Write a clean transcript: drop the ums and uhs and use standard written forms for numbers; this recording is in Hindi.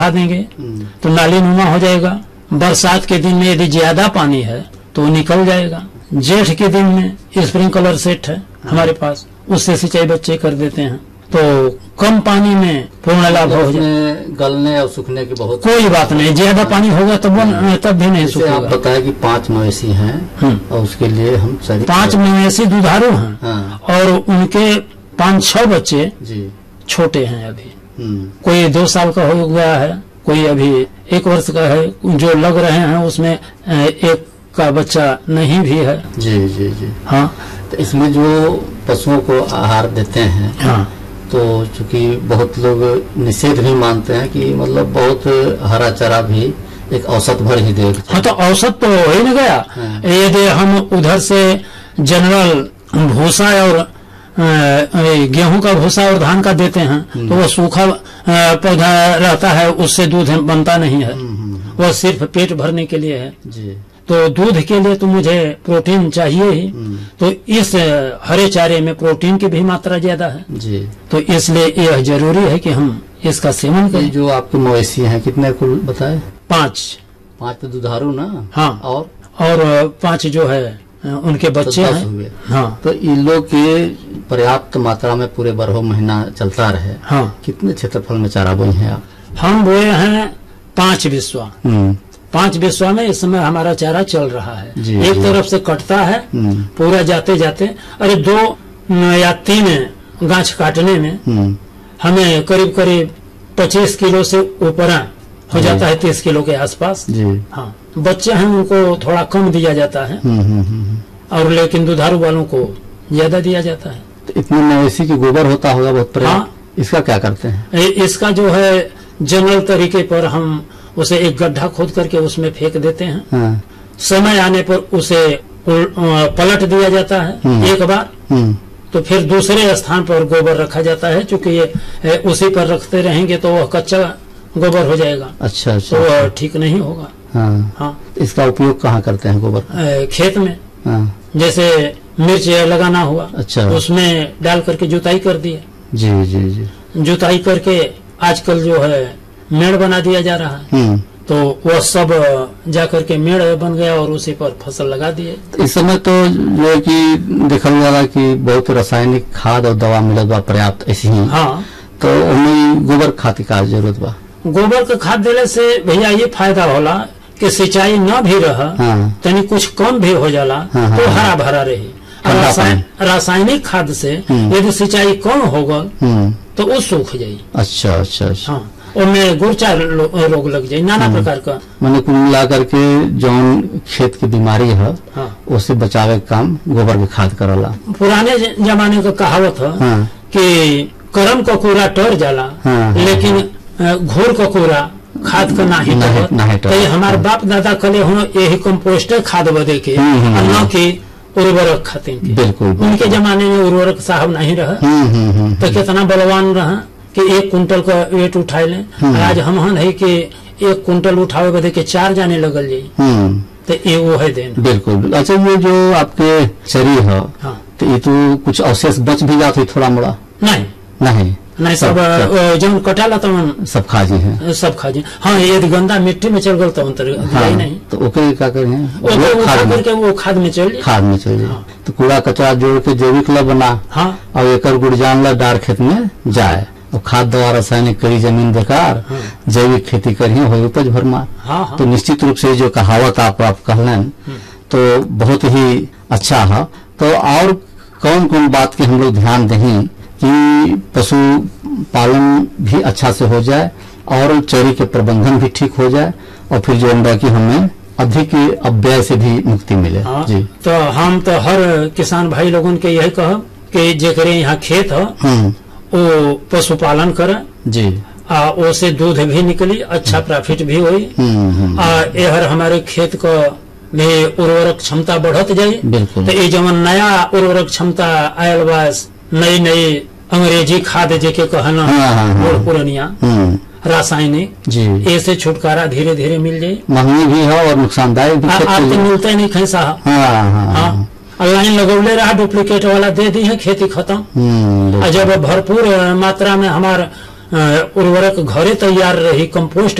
देंगे तो नाली नुमा हो जाएगा। बरसात के दिन में यदि ज्यादा पानी है तो निकल जाएगा। जेठ के दिन में स्प्रिंकलर सेट है हमारे पास, उससे सिंचाई बच्चे कर देते हैं, तो कम पानी में पूर्ण लाभ हो जाए। गलने और सूखने की बहुत कोई बात नहीं, ज्यादा पानी होगा तब भी नहीं सूखेगा। आप बताया कि 5 मवेशी हैं और उसके लिए हम 5 मवेशी दुधारू हैं और उनके 5-6 बच्चे छोटे हैं अभी। कोई 2 साल का हो गया है, कोई अभी 1 वर्ष का है, जो लग रहे हैं उसमें एक का बच्चा नहीं भी है। जी जी जी हाँ। तो इसमें जो पशुओं को आहार देते हैं, हाँ, तो चूंकि बहुत लोग निषेध भी मानते हैं कि मतलब बहुत हरा चारा भी एक औसत भर ही देगा। हाँ, तो औसत तो हो ही नहीं गया। यदि हम उधर से जनरल भूसा और गेहूं का भूसा और धान का देते हैं तो वो सूखा पौधा रहता है, उससे दूध बनता नहीं है, वो सिर्फ पेट भरने के लिए है जी। तो दूध के लिए तो मुझे प्रोटीन चाहिए ही, तो इस हरे चारे में प्रोटीन की भी मात्रा ज्यादा है जी। तो इसलिए यह जरूरी है कि हम इसका सेवन करें। जो आपके मवेशी हैं कितने कुल बताए? 5 तो दुधारू ना? हाँ, और 5 जो है उनके बच्चे तो हैं। हाँ, तो इन लोग के पर्याप्त मात्रा में पूरे 12 महीना चलता रहे। हाँ। कितने क्षेत्रफल में चारा बोए हैं आप? हम बोए हैं 5 बिस्वा। 5 बिस्वा में इस समय हमारा चारा चल रहा है। एक तरफ से कटता है पूरा जाते जाते, अरे 2 या 3 गांछ काटने में हमें करीब करीब 25 किलो से ऊपर हो जाता है, 30 किलो के आसपास। हाँ, बच्चे हैं उनको थोड़ा कम दिया जाता है और लेकिन दुधारू वालों को ज्यादा दिया जाता है। तो इतने मवेशी की गोबर होता होगा बहुत पर्याप्त। हाँ, इसका क्या करते हैं? इसका जो है जनरल तरीके पर हम उसे एक गड्ढा खोद करके उसमें फेंक देते हैं। हाँ। समय आने पर उसे पलट दिया जाता है एक बार, तो फिर दूसरे स्थान पर गोबर रखा जाता है। चूंकि ये उसी पर रखते रहेंगे तो वह कच्चा गोबर हो जाएगा। अच्छा। तो वह ठीक नहीं होगा। हाँ। हाँ। इसका उपयोग कहाँ करते हैं गोबर? खेत में। हाँ। जैसे मिर्च लगाना हुआ, अच्छा, उसमें डाल करके जुताई कर दिए। जी जी जी। जुताई करके आजकल जो है मेड़ बना दिया जा रहा है, तो वह सब जाकर के मेड़ बन गया और उसी पर फसल लगा दिए। इस समय तो जो है कि देखल जा रहा कि बहुत रासायनिक खाद और दवा मिलत बा पर्याप्त ऐसी ही। हाँ, तो उन्हें गोबर खाद का जरूरत बा। गोबर का खाद देने से भैया ये फायदा होला कि सिंचाई न भी रहा, तनी कुछ कम भी हो जाला, तो हरा भरा रही। रासायनिक खाद से यदि सिंचाई कम होगा तो वो सूख जाये। अच्छा अच्छा अच्छा। हाँ, उनमें गुरचा रोग लग जाये, नाना प्रकार का। मैंने कुल मिला करके जौन खेत की बीमारी है उससे बचावे का काम गोबर के खाद करला। पुराने जमाने का कहावत है कि करम का कूड़ा टर जाला, लेकिन घोर का कूड़ा खाद का नहीं। तो हमारे बाप दादा कले हो यही कंपोस्ट खाद बदे के, न कि उर्वरक खाते। बिल्कुल। उनके जमाने में उर्वरक साहब नहीं रहा, तो कितना बलवान रहा कि 1 कुंटल का वेट उठाए ले। आज हम है कि 1 कुंटल उठावे बदे के 4 जाने लगल जाये, तो ये वो है देन। बिल्कुल। अच्छा, ये जो आपके चरी है, तो ये तो कुछ अवशेष बच भी जाते थोड़ा मोड़ा? नहीं, सब जब कटाला तो सब खाजी है, सब खाजी। हाँ, यदि गंदा मिट्टी में चल गल तो नहीं, तो ओके क्या करें? वो खाद में चल जाए। तो कूड़ा कचरा जोड़ के जैविक ला बना, और एक गुड़जान ला डार खेत में जाए और खाद दवा रासायनिक करी जमीन बेकार, जैविक खेती करी हो उपज भरमार। तो निश्चित रूप से जो कहावत आप कहलन तो बहुत ही अच्छा है। तो और कौन कौन बात की हम लोग ध्यान दें कि पशु पालन भी अच्छा से हो जाए और चरी के प्रबंधन भी ठीक हो जाए, और फिर जो अंडा की हमें अधिक अव्यय से भी मुक्ति मिले। जी। तो हम तो हर किसान भाई लोगों के यही कहब कि जेकरे यहाँ खेत हो वो पशुपालन करे जी, उससे दूध भी निकली, अच्छा प्रॉफिट भी हुई, यह हमारे खेत को भी उर्वरक क्षमता बढ़त जाये। तो ये जब नया उर्वरक क्षमता आयल बा, नई अंग्रेजी खाद जेके कहना पुरानिया रासायनिक जी, ऐसे छुटकारा धीरे धीरे मिल जाये। महंगी भी है और नुकसानदायक भी। आपको मिलता ही नहीं कहीं साहब। ऑनलाइन लगौले रहा, डुप्लीकेट वाला दे दी है, खेती खत्म। जब भरपूर मात्रा में हमारे उर्वरक घरे तैयार रही, कंपोस्ट